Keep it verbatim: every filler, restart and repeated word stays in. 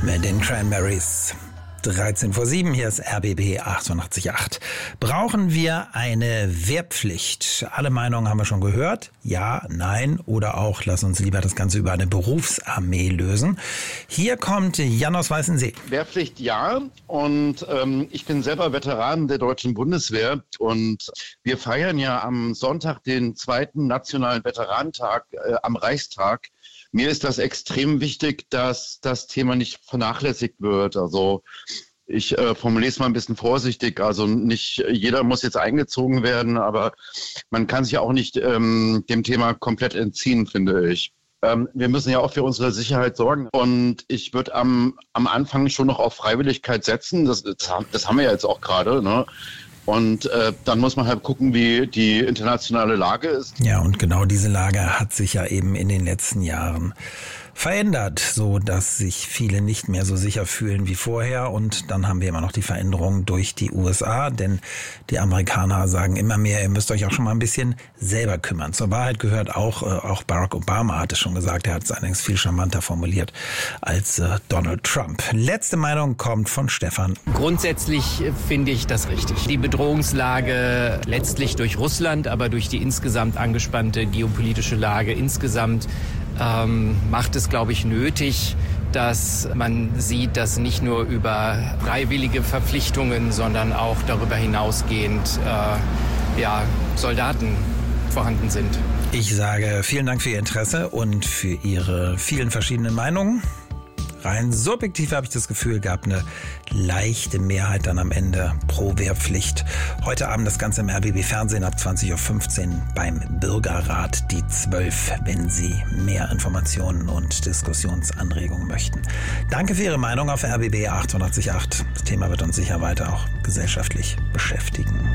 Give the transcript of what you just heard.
mit den Cranberries. dreizehn vor sieben, hier ist R B B achtundachtzig Komma acht. Brauchen wir eine Wehrpflicht? Alle Meinungen haben wir schon gehört. Ja, nein oder auch, lass uns lieber das Ganze über eine Berufsarmee lösen. Hier kommt Jan aus Weißensee. Wehrpflicht ja, und ähm, ich bin selber Veteran der Deutschen Bundeswehr und wir feiern ja am Sonntag den zweiten Nationalen Veteranentag äh, am Reichstag. Mir ist das extrem wichtig, dass das Thema nicht vernachlässigt wird. Also ich äh, formuliere es mal ein bisschen vorsichtig. Also nicht jeder muss jetzt eingezogen werden, aber man kann sich auch nicht ähm, dem Thema komplett entziehen, finde ich. Ähm, wir müssen ja auch für unsere Sicherheit sorgen. Und ich würde am, am Anfang schon noch auf Freiwilligkeit setzen. Das, das haben wir ja jetzt auch gerade, ne? Und äh, dann muss man halt gucken, wie die internationale Lage ist. Ja, und genau diese Lage hat sich ja eben in den letzten Jahren verändert, so dass sich viele nicht mehr so sicher fühlen wie vorher. Und dann haben wir immer noch die Veränderung durch die U S A, denn die Amerikaner sagen immer mehr, ihr müsst euch auch schon mal ein bisschen selber kümmern. Zur Wahrheit gehört auch, äh, auch Barack Obama hat es schon gesagt, er hat es allerdings viel charmanter formuliert als äh, Donald Trump. Letzte Meinung kommt von Stefan. Grundsätzlich finde ich das richtig. Die Bedrohungslage letztlich durch Russland, aber durch die insgesamt angespannte geopolitische Lage insgesamt ähm, macht es, glaube ich, nötig, dass man sieht, dass nicht nur über freiwillige Verpflichtungen, sondern auch darüber hinausgehend äh, ja, Soldaten vorhanden sind. Ich sage vielen Dank für Ihr Interesse und für Ihre vielen verschiedenen Meinungen. Rein subjektiv habe ich das Gefühl, gab eine leichte Mehrheit dann am Ende pro Wehrpflicht. Heute Abend das Ganze im R B B Fernsehen ab zwanzig Uhr fünfzehn beim Bürgerrat die zwölf, wenn Sie mehr Informationen und Diskussionsanregungen möchten. Danke für Ihre Meinung auf R B B achtundachtzig Komma acht. Das Thema wird uns sicher weiter auch gesellschaftlich beschäftigen.